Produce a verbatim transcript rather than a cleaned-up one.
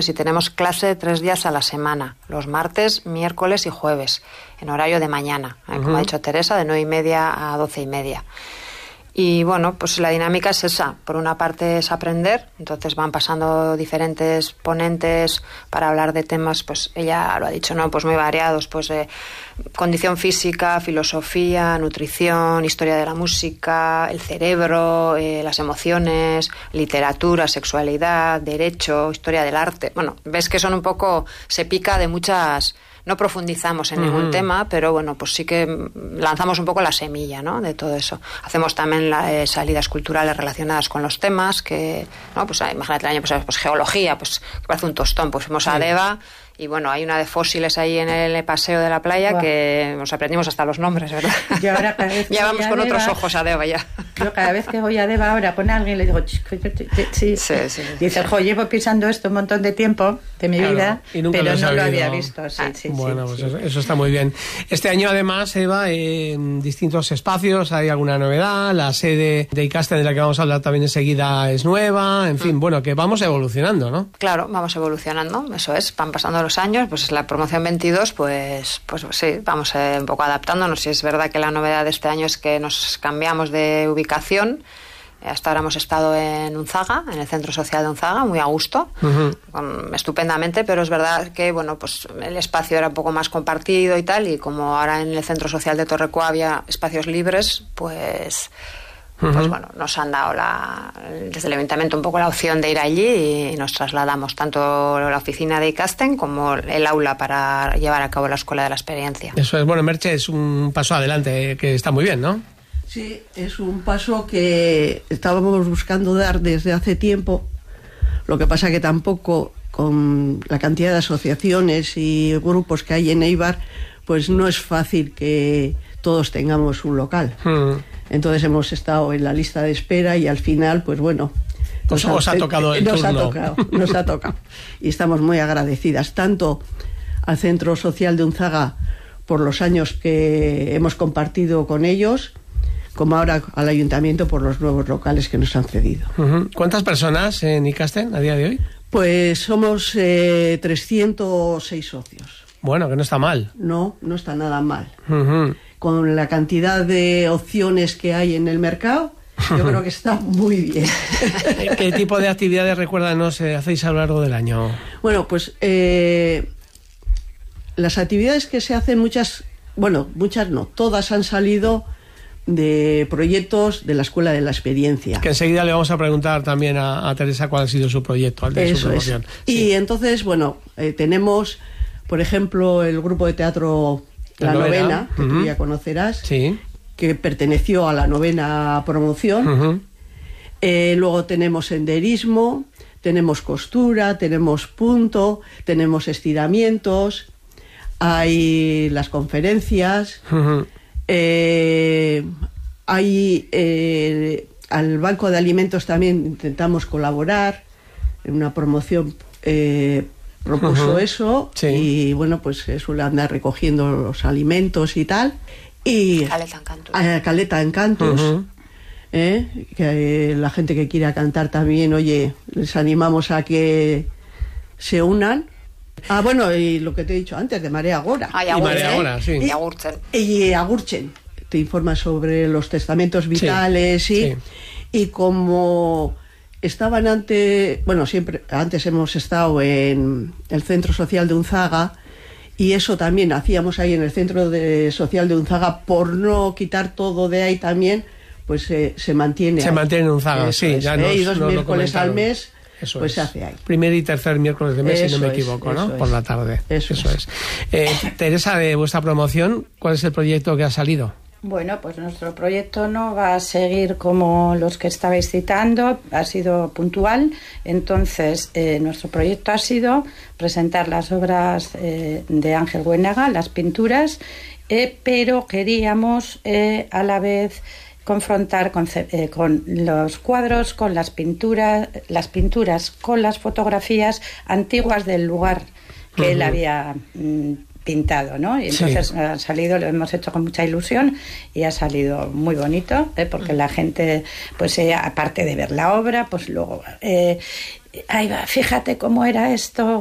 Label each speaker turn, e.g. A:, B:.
A: Y tenemos clase tres días a la semana, los martes, miércoles y jueves, en horario de mañana, ¿eh? Como uh-huh. ha dicho Teresa, de nueve y media a doce y media. Y bueno, pues la dinámica es esa. Por una parte es aprender, entonces van pasando diferentes ponentes para hablar de temas, pues ella lo ha dicho, ¿no? Pues muy variados, pues eh, condición física, filosofía, nutrición, historia de la música, el cerebro, eh, las emociones, literatura, sexualidad, derecho, historia del arte. Bueno, ves que son un poco, se pica de muchas... No profundizamos en uh-huh. ningún tema, pero bueno, pues sí que lanzamos un poco la semilla, ¿no? De todo eso. Hacemos también la, eh, salidas culturales relacionadas con los temas, que, ¿no? Pues imagínate el año pasado, pues geología, pues que parece un tostón, pues fuimos sí. a Deva. Y bueno, hay una de fósiles ahí en el paseo de la playa. Wow. Que nos aprendimos hasta los nombres, ¿verdad?
B: Yo ahora cada vez
A: ya vamos con
B: Deva,
A: otros ojos a Deva ya.
B: Yo cada vez que voy a Deva ahora con alguien le digo, sí, sí, sí. Dice, jo, llevo pisando esto un montón de tiempo de mi claro, vida, pero no lo había visto. Sí, sí,
C: bueno,
B: sí,
C: pues
B: sí.
C: Eso, eso está muy bien. Este año además, Eva, en distintos espacios hay alguna novedad. La sede de Ikasten, de la que vamos a hablar también enseguida, es nueva. En fin, mm. bueno, que vamos evolucionando, ¿no?
A: Claro, vamos evolucionando, eso es. Van pasando los años, pues es la promoción veintidós, pues, pues sí, vamos eh, un poco adaptándonos. Y es verdad que la novedad de este año es que nos cambiamos de ubicación. Hasta ahora hemos estado en Unzaga, en el Centro Social de Unzaga, muy a gusto, uh-huh. um, estupendamente, pero es verdad que bueno, pues el espacio era un poco más compartido y tal, y como ahora en el Centro Social de Torrecua había espacios libres, pues... Uh-huh. Pues bueno, nos han dado la, desde el ayuntamiento un poco la opción de ir allí y nos trasladamos tanto la oficina de Ikasten como el aula para llevar a cabo la Escuela de la Experiencia.
C: Eso es, bueno, Merche, es un paso adelante que está muy bien, ¿no?
D: Sí, es un paso que estábamos buscando dar desde hace tiempo, lo que pasa que tampoco con la cantidad de asociaciones y grupos que hay en Eibar, pues no es fácil que todos tengamos un local. Uh-huh. Entonces hemos estado en la lista de espera y al final, pues bueno...
C: Pues os ha, ha tocado el
D: nos
C: turno.
D: Ha tocado, nos ha tocado. Y estamos muy agradecidas, tanto al Centro Social de Unzaga por los años que hemos compartido con ellos, como ahora al Ayuntamiento por los nuevos locales que nos han cedido.
C: Uh-huh. ¿Cuántas personas en Ikasten a día de hoy?
D: Pues somos eh, trescientos seis socios.
C: Bueno, que no está mal.
D: No, no está nada mal.
C: Uh-huh.
D: Con la cantidad de opciones que hay en el mercado, yo creo que está muy bien.
C: ¿Qué tipo de actividades, recuérdanos, eh, hacéis a lo largo del año?
D: Bueno, pues eh, las actividades que se hacen, muchas, bueno, muchas no, todas han salido de proyectos de la Escuela de la Experiencia.
C: Que enseguida le vamos a preguntar también a, a Teresa cuál ha sido su proyecto. Al de
D: Eso
C: su promoción.
D: Es.
C: Sí.
D: Y entonces, bueno, eh, tenemos, por ejemplo, el grupo de teatro La, la Novena, novena que uh-huh. tú ya conocerás,
C: sí.
D: que perteneció a la novena promoción. Uh-huh. Eh, luego tenemos senderismo, tenemos costura, tenemos punto, tenemos estiramientos, hay las conferencias, uh-huh. eh, hay eh, al Banco de Alimentos también intentamos colaborar en una promoción. Eh, propuso uh-huh. eso sí. Y bueno, pues suele andar recogiendo los alimentos y tal. Y
A: Caleta Encantus.
D: A Caleta Encantus, uh-huh. ¿eh? Que eh, la gente que quiera cantar también, oye, les animamos a que se unan. Ah, bueno, y lo que te he dicho antes, de Marea Agora.
A: Ah, y,
C: y Marea Agora, sí.
A: Y Agurtzen.
D: Y Agurtzen. Te informa sobre los testamentos vitales, sí.
C: Sí.
D: Y como... Estaban antes, bueno, siempre, antes hemos estado en el Centro Social de Unzaga y eso también hacíamos ahí en el Centro de Social de Unzaga, por no quitar todo de ahí también, pues eh, se mantiene.
C: Se ahí. mantiene en Unzaga, eso sí.
D: Es,
C: ya
D: ¿eh?
C: nos,
D: y dos
C: nos
D: miércoles al mes,
C: eso
D: pues
C: es.
D: se hace ahí.
C: Primer y tercer miércoles de mes,
D: eso
C: si no me
D: es,
C: equivoco, ¿no?
D: Es.
C: Por la tarde.
D: Eso,
C: eso
D: es.
C: es. Eh, Teresa, de vuestra promoción, ¿cuál es el proyecto que ha salido?
B: Bueno, pues nuestro proyecto no va a seguir como los que estabais citando, ha sido puntual. Entonces, eh, nuestro proyecto ha sido presentar las obras eh, de Ángel Huénaga, las pinturas, eh, pero queríamos eh, a la vez confrontar con, eh, con los cuadros, con las pinturas, las pinturas con las fotografías antiguas del lugar que uh-huh. él había mm, pintado, ¿no? Y entonces sí. ha salido, lo hemos hecho con mucha ilusión y ha salido muy bonito, ¿eh? Porque la gente, pues eh, aparte de ver la obra, pues luego eh, Ahí va, fíjate cómo era esto